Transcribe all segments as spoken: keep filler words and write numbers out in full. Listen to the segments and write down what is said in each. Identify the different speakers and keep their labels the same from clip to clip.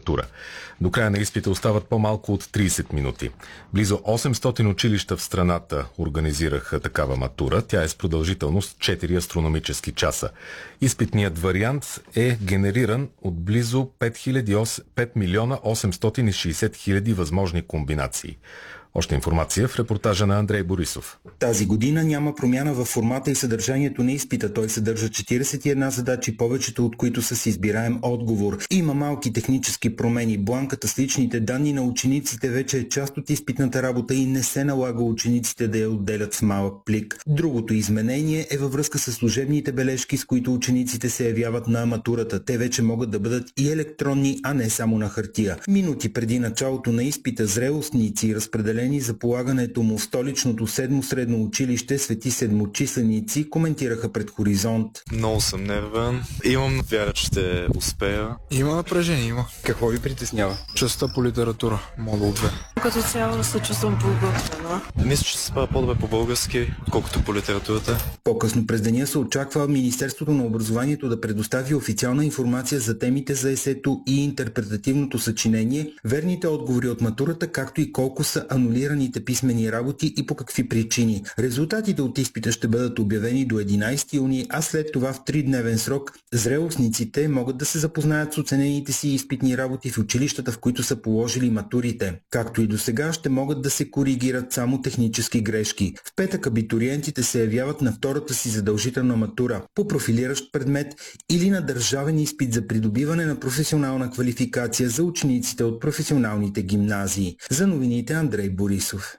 Speaker 1: матура. До края на изпита остават по-малко от трийсет минути. Близо осемстотин училища в страната организираха такава матура. Тя е с продължителност четири астрономически часа. Изпитният вариант е генериран от близо пет милиона осемстотин и шейсет хиляди възможни комбинации. Още информация в репортажа на Андрей Борисов.
Speaker 2: Тази година няма промяна във формата и съдържанието на изпита. Той съдържа четирийсет и една задачи, повечето от които са с избираем отговор. Има малки технически промени. Бланката с личните данни на учениците вече е част от изпитната работа и не се налага учениците да я отделят в малък плик. Другото изменение е във връзка с служебните бележки, с които учениците се явяват на матурата. Те вече могат да бъдат и електронни, а не само на хартия. Минути преди началото на изпита зрелостници, разпределени за полагането му в столичното седмо средно училище Свети Седмочисленици, коментираха пред Хоризонт.
Speaker 3: Много съм нервен. Имам вяра, че ще успея.
Speaker 4: Има напрежение, има.
Speaker 5: Какво ви притеснява?
Speaker 4: Частта по литература, модул две.
Speaker 6: Като цяло се чувствам по-готвена.
Speaker 3: Мисля, че се справя по-добре по български, отколкото по литературата.
Speaker 2: По-късно през деня се очаква Министерството на образованието да предостави официална информация за темите за есето и интерпретативното съчинение, верните отговори от матурата, както и колко са анулираните писмени работи и по какви причини. Резултатите от изпита ще бъдат обявени до единайсети юни, а след това в тридневен срок зрелостниците могат да се запознаят с оценените си изпитни работи в училищата, в които са положили матурите. Както и до сега ще могат да се коригират само технически грешки. В петък абитуриентите се явяват на втората си задължителна матура по профилиращ предмет или на държавен изпит за придобиване на професионална квалификация за учениците от професионалните гимназии. За новините Андрей Борисов.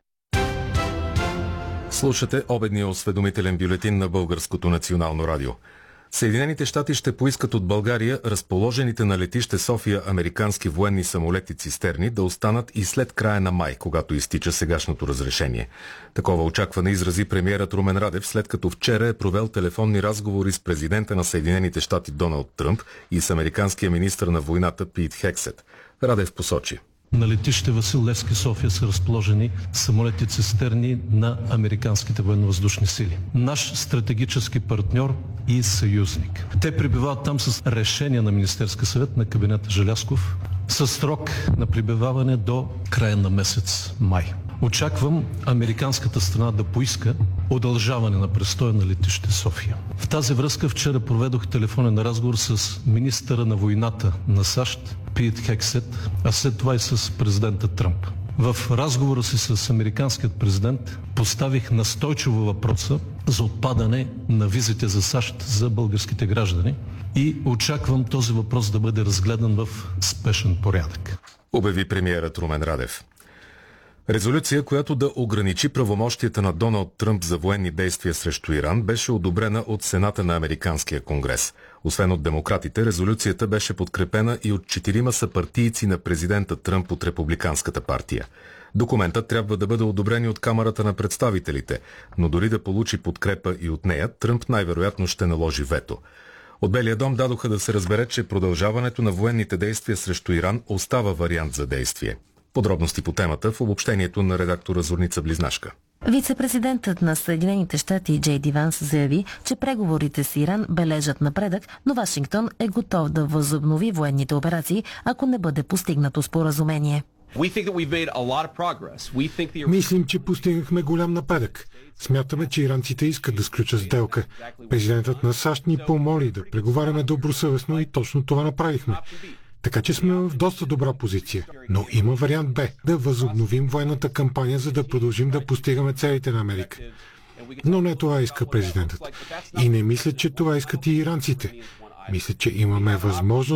Speaker 1: Слушате обедния осведомителен бюлетин на Българското национално радио. Съединените щати ще поискат от България разположените на летище София американски военни самолети-цистерни да останат и след края на май, когато изтича сегашното разрешение. Такова очакване изрази премиерът Румен Радев, след като вчера е провел телефонни разговори с президента на Съединените щати Доналд Тръмп и с американския министър на войната Пит Хексет. Радев посочи:
Speaker 7: на летище Васил Левски, София, са разположени самолети-цистерни на американските военновъздушни сили. Наш стратегически партньор и съюзник. Те пребивават там с решение на Министерския съвет на кабинета Желязков със срок на пребиваване до края на месец май. Очаквам американската страна да поиска удължаване на престоя на летище София. В тази връзка вчера проведох телефонен разговор с министъра на войната на САЩ Пит Хексет, а след това и с президента Тръмп. В разговора си с американският президент поставих настойчиво въпроса за отпадане на визите за САЩ за българските граждани и очаквам този въпрос да бъде разгледан в спешен порядък.
Speaker 1: Обяви премиерът Румен Радев. Резолюция, която да ограничи правомощията на Доналд Тръмп за военни действия срещу Иран, беше одобрена от Сената на Американския конгрес. Освен от демократите, резолюцията беше подкрепена и от четирима съпартийци на президента Тръмп от Републиканската партия. Документът трябва да бъде одобрен и от Камарата на представителите, но дори да получи подкрепа и от нея, Тръмп най-вероятно ще наложи вето. От Белия дом дадоха да се разбере, че продължаването на военните действия срещу Иран остава вариант за действие. Подробности по темата в обобщението на редактора Зорница Близнашка.
Speaker 8: Вице-президентът на Съединените щати Джей Ди Ванс заяви, че преговорите с Иран бележат напредък, но Вашингтон е готов да възобнови военните операции, ако не бъде постигнато споразумение.
Speaker 9: Мислим, че постигнахме голям напредък. Смятаме, че иранците искат да сключат сделка. Президентът на САЩ ни помоли да преговаряме добросъвестно и точно това направихме. Така че сме в доста добра позиция. Но има вариант Б – да възобновим военната кампания, за да продължим да постигаме целите на Америка. Но не това иска президентът. И не мисля, че това искат и иранците. Мисля, че имаме възможност